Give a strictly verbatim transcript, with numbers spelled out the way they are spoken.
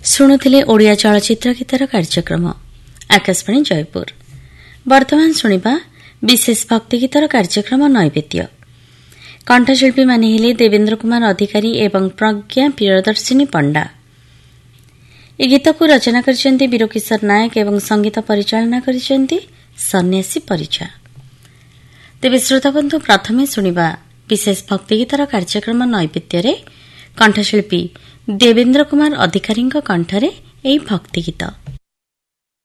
ଶୁଣୁଥିଲେ ଓଡ଼ିଆ ଚଳଚ୍ଚିତ୍ର ଗୀତର କାର୍ଯ୍ୟକ୍ରମ ଆକାଶବାଣୀ ଜୟପୁର। ବର୍ତ୍ତମାନ ଶୁଣିବା ବିଶେଷ ଭକ୍ତିଗୀତର କାର୍ଯ୍ୟକ୍ରମ ନୈବେଦ୍ୟ। କଣ୍ଠଶିଳ୍ପୀମାନେ ହେଲେ ଦେବେନ୍ଦ୍ର କୁମାର ଅଧିକାରୀ ଏବଂ ପ୍ରଜ୍ଞା ପ୍ରିୟଦର୍ଶିନୀ ପଣ୍ଡା। ଏହି ଗୀତକୁ ରଚନା କରିଛନ୍ତି ବୀରକିଶୋର ନାୟକ ଏବଂ ସଙ୍ଗୀତ ପରିଚାଳନା କରିଛନ୍ତି ସନ୍ନ୍ୟାସୀ ପରିଛା। ତେବେ ଶ୍ରୋତାବନ୍ଧୁ, ପ୍ରଥମେ ଶୁଣିବା ବିଶେଷ ଭକ୍ତିଗୀତର କାର୍ଯ୍ୟକ୍ରମ ନୈବେଦ୍ୟରେ କଣ୍ଠଶିଳ୍ପୀ ଦେବେନ୍ଦ୍ର କୁମାର ଅଧିକାରୀଙ୍କ କଣ୍ଠରେ ଏହି ଭକ୍ତିଗୀତ।